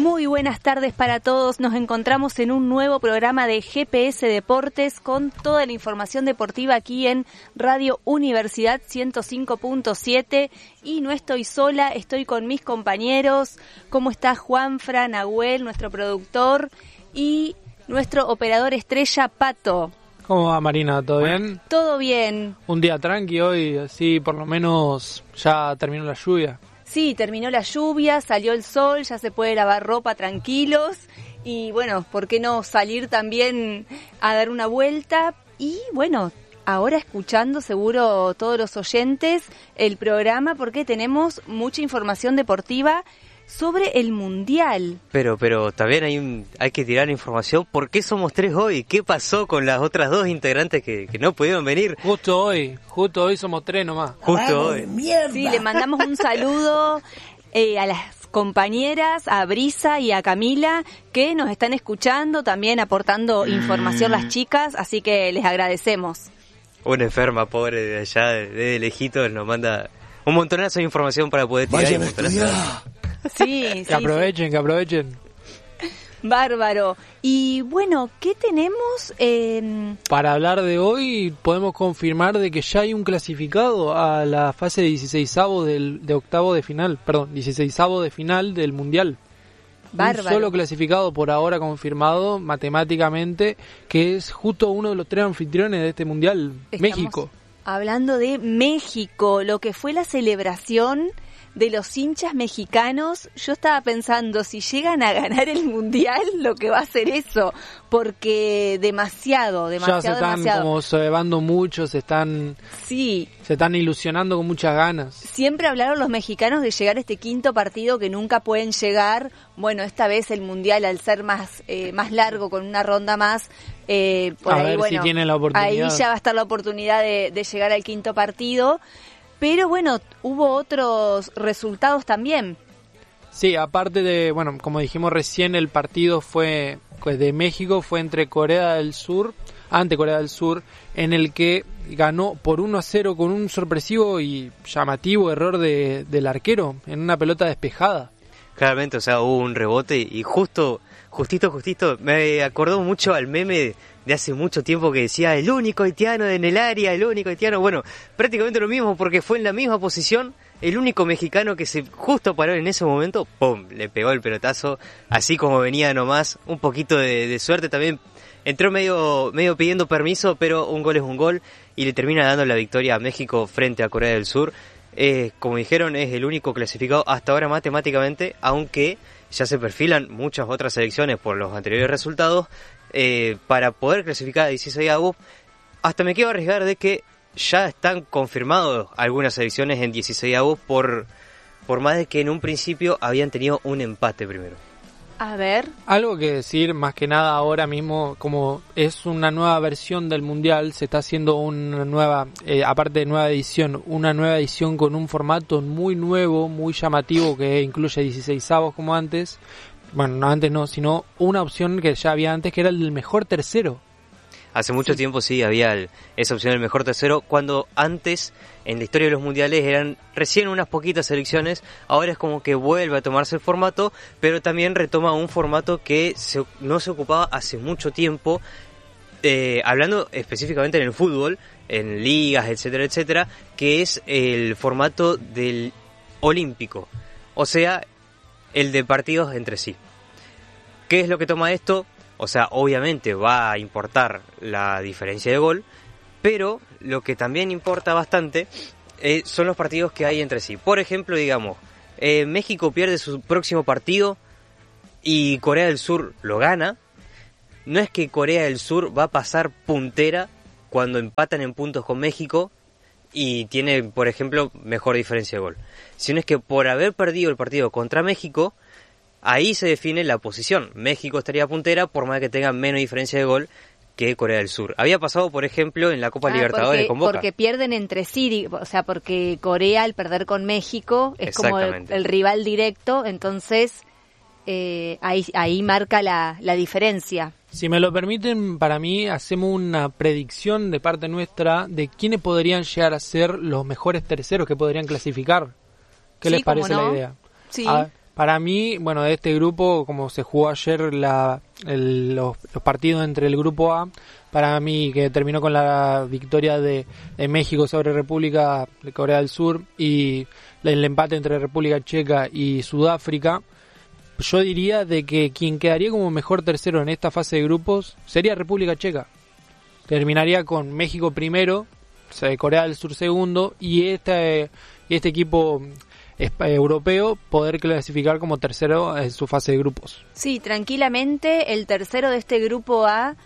Muy buenas tardes para todos. Nos encontramos en un nuevo programa de GPS Deportes con toda la información deportiva aquí en Radio Universidad 105.7 y no estoy sola, estoy con mis compañeros. ¿Cómo está Juanfra, Nahuel, nuestro productor y nuestro operador estrella, Pato? ¿Cómo va, Marina? ¿Todo bien? Todo bien. Un día tranqui hoy, así por lo menos ya terminó la lluvia. Sí, terminó la lluvia, salió el sol, ya se puede lavar ropa tranquilos y bueno, ¿por qué no salir también a dar una vuelta? Y bueno, ahora escuchando seguro todos los oyentes el programa porque tenemos mucha información deportiva sobre el Mundial. Pero también hay que tirar información. ¿Por qué somos tres hoy? ¿Qué pasó con las otras dos integrantes que no pudieron venir? Justo hoy somos tres nomás. Justo hoy. Sí, le mandamos un saludo a las compañeras, a Brisa y a Camila, que nos están escuchando, también aportando información las chicas, así que les agradecemos. Una enferma pobre de allá, de lejitos, nos manda un montonazo de información para poder tirar. Vayan a estudiar. Sí, que aprovechen. Bárbaro. Y bueno, ¿qué tenemos? Para hablar de hoy, podemos confirmar de que ya hay un clasificado a la fase de 16avo de final del Mundial. Bárbaro. Un solo clasificado por ahora confirmado matemáticamente, que es justo uno de los tres anfitriones de este Mundial, México. Hablando de México, lo que fue la celebración de los hinchas mexicanos, yo estaba pensando, si llegan a ganar el Mundial, lo que va a ser eso, porque demasiado. Ya se están como cebando mucho, se están ilusionando con muchas ganas. Siempre hablaron los mexicanos de llegar a este quinto partido que nunca pueden llegar. Bueno, esta vez el Mundial, al ser más largo, con una ronda más, por a ahí, ver bueno, si tienen la oportunidad. Ahí ya va a estar la oportunidad de llegar al quinto partido. Pero bueno, hubo otros resultados también. Sí, aparte de, bueno, como dijimos recién, el partido fue de México, fue ante Corea del Sur, en el que ganó por 1-0 con un sorpresivo y llamativo error del arquero en una pelota despejada. Claramente, o sea, hubo un rebote y justito, me acordó mucho al meme de hace mucho tiempo que decía el único haitiano en el área, bueno, prácticamente lo mismo porque fue en la misma posición, el único mexicano que se justo paró en ese momento, ¡pum!, le pegó el pelotazo, así como venía nomás, un poquito de suerte también, entró medio pidiendo permiso, pero un gol es un gol y le termina dando la victoria a México frente a Corea del Sur. Como dijeron, es el único clasificado hasta ahora matemáticamente, aunque ya se perfilan muchas otras selecciones por los anteriores resultados para poder clasificar a 16avos. Hasta me quiero arriesgar de que ya están confirmados algunas selecciones en 16avos por más de que en un principio habían tenido un empate primero. A ver. Algo que decir, más que nada ahora mismo, como es una nueva versión del Mundial, se está haciendo una nueva, aparte de nueva edición, una nueva edición con un formato muy nuevo, muy llamativo, que incluye 16avos como antes. Bueno, no antes no, sino una opción que ya había antes, que era el del mejor tercero. Hace mucho tiempo sí había esa opción del mejor tercero, cuando antes en la historia de los mundiales eran recién unas poquitas selecciones, ahora es como que vuelve a tomarse el formato, pero también retoma un formato que no se ocupaba hace mucho tiempo, hablando específicamente en el fútbol, en ligas, etcétera, que es el formato del olímpico, o sea, el de partidos entre sí. ¿Qué es lo que toma esto? O sea, obviamente va a importar la diferencia de gol, pero lo que también importa bastante son los partidos que hay entre sí. Por ejemplo, digamos, México pierde su próximo partido y Corea del Sur lo gana. No es que Corea del Sur va a pasar puntera cuando empatan en puntos con México y tiene, por ejemplo, mejor diferencia de gol, sino es que por haber perdido el partido contra México, ahí se define la posición. México estaría puntera por más que tenga menos diferencia de gol que Corea del Sur. Había pasado, por ejemplo, en la Copa Libertadores con Boca. Porque pierden entre sí, o sea, porque Corea al perder con México es como el rival directo, entonces ahí marca la diferencia. Si me lo permiten, para mí hacemos una predicción de parte nuestra de quiénes podrían llegar a ser los mejores terceros que podrían clasificar. ¿Qué les parece la idea? Sí. Para mí, bueno, de este grupo, como se jugó ayer los partidos entre el grupo A, para mí que terminó con la victoria de México sobre República de Corea del Sur y el empate entre República Checa y Sudáfrica, yo diría de que quien quedaría como mejor tercero en esta fase de grupos sería República Checa. Terminaría con México primero, Corea del Sur segundo y este equipo europeo poder clasificar como tercero en su fase de grupos. Sí, tranquilamente el tercero de este grupo A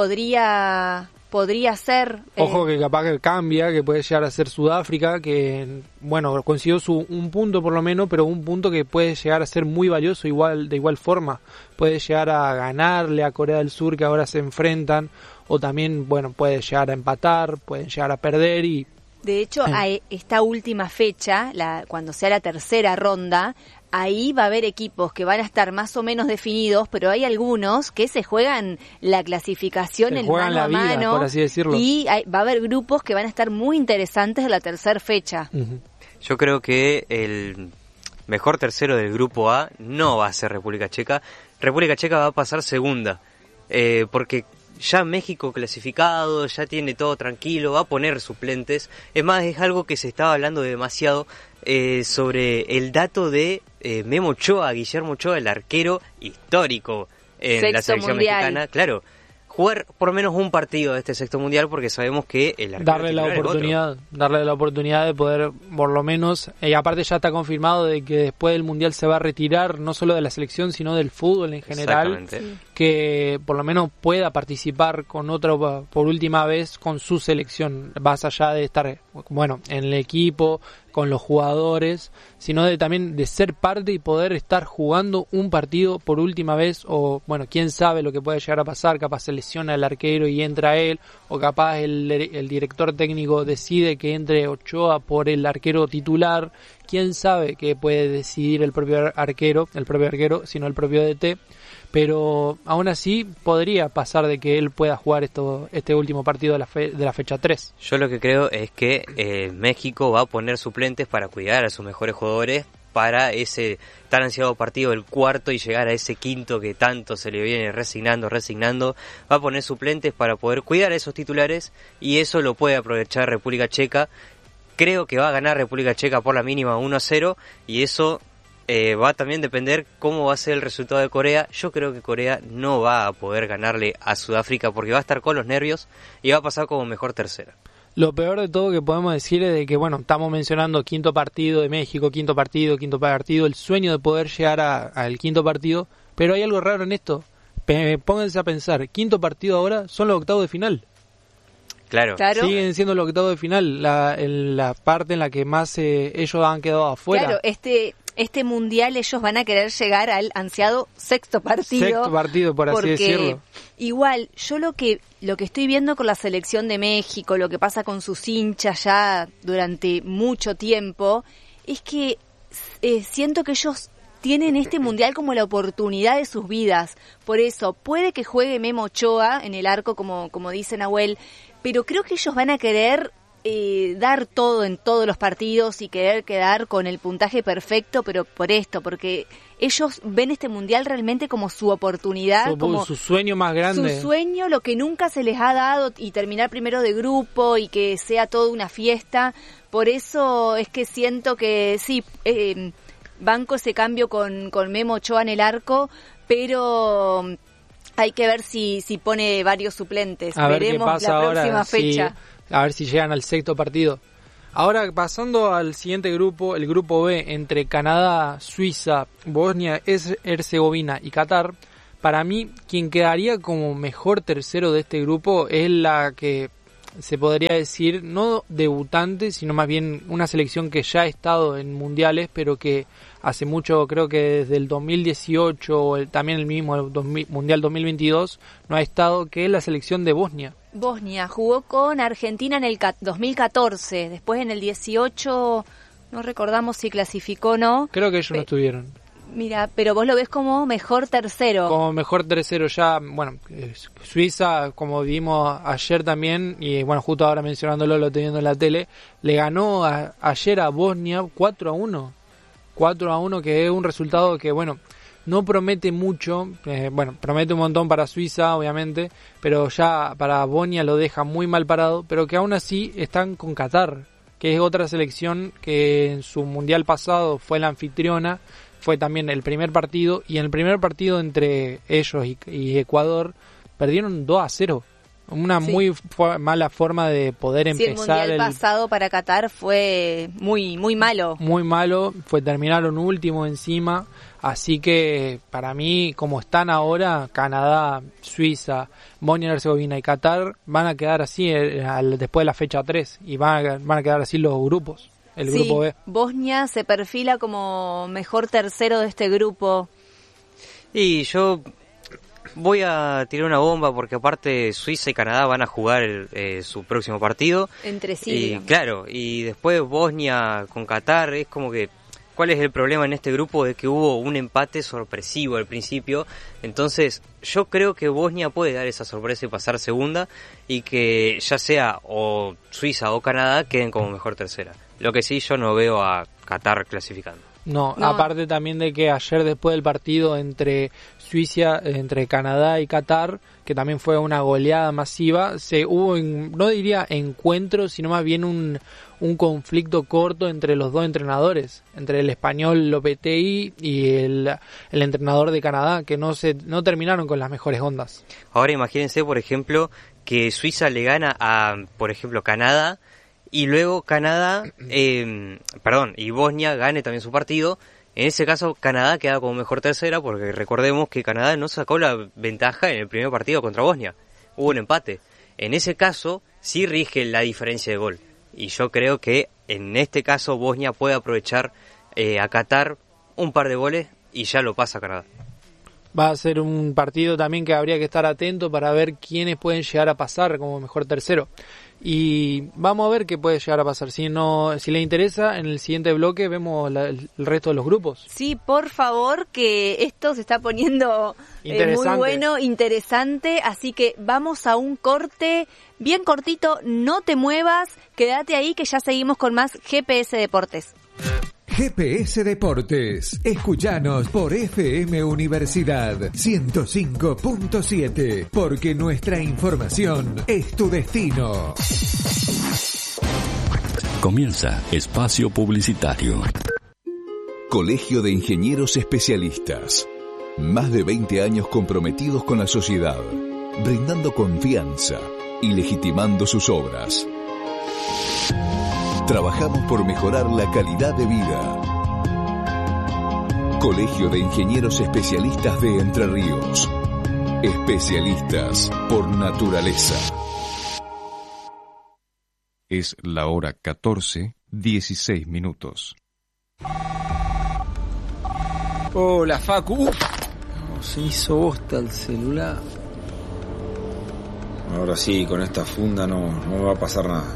podría ser... Ojo que capaz que cambia, que puede llegar a ser Sudáfrica, que bueno, consiguió un punto por lo menos, pero un punto que puede llegar a ser muy valioso de igual forma. Puede llegar a ganarle a Corea del Sur, que ahora se enfrentan, o también, bueno, puede llegar a empatar, pueden llegar a perder y... De hecho, a esta última fecha, cuando sea la tercera ronda, ahí va a haber equipos que van a estar más o menos definidos, pero hay algunos que se juegan la clasificación en mano a mano, por así decirlo. Y va a haber grupos que van a estar muy interesantes en la tercera fecha. Uh-huh. Yo creo que el mejor tercero del grupo A no va a ser República Checa. República Checa va a pasar segunda, porque ya México clasificado, ya tiene todo tranquilo, va a poner suplentes. Es más, es algo que se estaba hablando demasiado sobre el dato de Memo Ochoa, Guillermo Ochoa, el arquero histórico en la selección mexicana. Claro, jugar por lo menos un partido de este sexto mundial, porque sabemos que el arquero darle la oportunidad de poder, por lo menos, y aparte ya está confirmado de que después del mundial se va a retirar no solo de la selección sino del fútbol en general, que por lo menos pueda participar con otro por última vez con su selección, más allá de estar, bueno, en el equipo con los jugadores, sino también de ser parte y poder estar jugando un partido por última vez, o bueno, quién sabe lo que puede llegar a pasar, capaz se lesiona el arquero y entra él, o capaz el director técnico decide que entre Ochoa por el arquero titular, quién sabe que puede decidir el propio arquero, sino el propio DT, pero aún así podría pasar de que él pueda jugar este último partido de la fecha 3. Yo lo que creo es que México va a poner suplentes para cuidar a sus mejores jugadores para ese tan ansiado partido del cuarto y llegar a ese quinto que tanto se le viene resignando, va a poner suplentes para poder cuidar a esos titulares, y eso lo puede aprovechar República Checa. Creo que va a ganar República Checa por la mínima 1-0, y eso va a también depender cómo va a ser el resultado de Corea. Yo creo que Corea no va a poder ganarle a Sudáfrica porque va a estar con los nervios y va a pasar como mejor tercera. Lo peor de todo que podemos decir es de que, bueno, estamos mencionando quinto partido de México, quinto partido, el sueño de poder llegar al quinto partido, pero hay algo raro en esto. Pónganse a pensar, quinto partido ahora son los octavos de final. Claro. Siguen siendo los octavos de final, la parte en la que más ellos han quedado afuera. Claro, este mundial ellos van a querer llegar al ansiado sexto partido, por así decirlo. Igual, yo lo que estoy viendo con la selección de México, lo que pasa con sus hinchas ya durante mucho tiempo, es que siento que ellos tienen este mundial como la oportunidad de sus vidas. Por eso, puede que juegue Memo Ochoa en el arco, como dice Nahuel, pero creo que ellos van a querer dar todo en todos los partidos y querer quedar con el puntaje perfecto, pero porque ellos ven este mundial realmente como su oportunidad, como su sueño más grande. Su sueño, lo que nunca se les ha dado, y terminar primero de grupo y que sea toda una fiesta. Por eso es que siento que sí, banco ese cambio con Memo Ochoa en el arco, pero hay que ver si pone varios suplentes. Veremos la próxima fecha. A ver si llegan al sexto partido. Ahora, pasando al siguiente grupo, el grupo B, entre Canadá, Suiza, Bosnia, Herzegovina y Qatar, para mí, quien quedaría como mejor tercero de este grupo es la que se podría decir, no debutante, sino más bien una selección que ya ha estado en mundiales, pero que hace mucho, creo que desde el 2018 o también el mismo Mundial 2022, no ha estado, que es la selección de Bosnia. Bosnia jugó con Argentina en el 2014, después en el 18 no recordamos si clasificó o no. Creo que ellos no estuvieron. Mira, pero vos lo ves como mejor tercero. Como mejor tercero ya, bueno, Suiza, como vimos ayer también, y bueno, justo ahora mencionándolo, lo teniendo en la tele, le ganó ayer a Bosnia 4-1. 4-1, que es un resultado que, bueno, no promete mucho, promete un montón para Suiza, obviamente, pero ya para Bosnia lo deja muy mal parado, pero que aún así están con Qatar, que es otra selección que en su mundial pasado fue la anfitriona, fue también el primer partido, y en el primer partido entre ellos y Ecuador perdieron 2-0. Una muy mala forma de poder empezar. El mundial pasado para Qatar fue muy malo. Muy malo, terminaron último encima, así que para mí, como están ahora, Canadá, Suiza, Bosnia y Herzegovina y Qatar van a quedar así después de la fecha 3 y van a quedar así los grupos, el grupo B. Bosnia se perfila como mejor tercero de este grupo. Y yo voy a tirar una bomba porque aparte Suiza y Canadá van a jugar su próximo partido. Entre sí. Y claro, y después Bosnia con Qatar, es como que, ¿cuál es el problema en este grupo? De que hubo un empate sorpresivo al principio. Entonces yo creo que Bosnia puede dar esa sorpresa y pasar segunda, y que ya sea o Suiza o Canadá queden como mejor tercera. Lo que sí, yo no veo a Qatar clasificando. No, aparte también de que ayer, después del partido entre Canadá y Qatar, que también fue una goleada masiva, hubo, no diría encuentro, sino más bien un conflicto corto entre los dos entrenadores, entre el español Lopetegui y el entrenador de Canadá, que no terminaron con las mejores ondas. Ahora imagínense, por ejemplo, que Suiza le gana a, por ejemplo, Canadá, y luego y Bosnia gane también su partido. En ese caso Canadá queda como mejor tercera, porque recordemos que Canadá no sacó la ventaja en el primer partido contra Bosnia, hubo un empate. En ese caso sí rige la diferencia de gol, y yo creo que en este caso Bosnia puede aprovechar a Qatar un par de goles y ya lo pasa a Canadá. Va a ser un partido también que habría que estar atento para ver quiénes pueden llegar a pasar como mejor tercero. Y vamos a ver qué puede llegar a pasar. Si le interesa, en el siguiente bloque vemos el resto de los grupos. Sí, por favor, que esto se está poniendo muy bueno, interesante. Así que vamos a un corte bien cortito. No te muevas, quédate ahí que ya seguimos con más GPS Deportes. GPS Deportes. Escuchanos por FM Universidad 105.7, porque nuestra información es tu destino. Comienza Espacio Publicitario. Colegio de Ingenieros Especialistas. Más de 20 años comprometidos con la sociedad, brindando confianza y legitimando sus obras. Trabajamos por mejorar la calidad de vida. Colegio de Ingenieros Especialistas de Entre Ríos. Especialistas por naturaleza. Es la hora 14:16. Hola, Facu. Se hizo bosta el celular. Ahora sí, con esta funda no me va a pasar nada.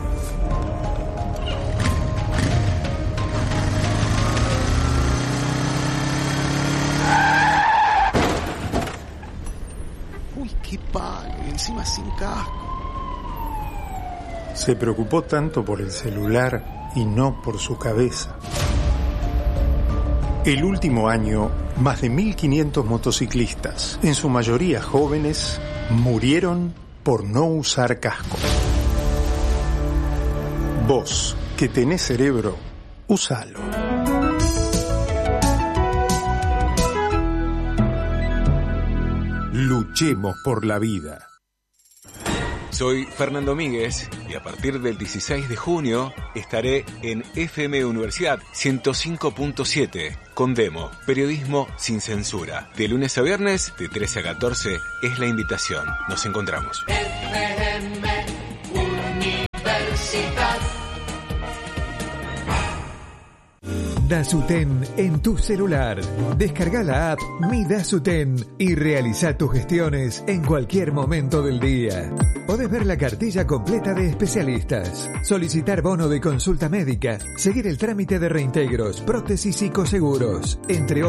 Qué palo, encima sin casco. Se preocupó tanto por el celular y no por su cabeza. El último año, más de 1.500 motociclistas, en su mayoría jóvenes, murieron por no usar casco. Vos, que tenés cerebro, úsalo. Luchemos por la vida. Soy Fernando Míguez y a partir del 16 de junio estaré en FM Universidad 105.7 con Demo, periodismo sin censura. De lunes a viernes, de 13 a 14 es la invitación. Nos encontramos. FM Universidad. Dasuten en tu celular. Descarga la app Mi Dasuten y realiza tus gestiones en cualquier momento del día. Podés ver la cartilla completa de especialistas, solicitar bono de consulta médica, seguir el trámite de reintegros, prótesis y coseguros, entre otros.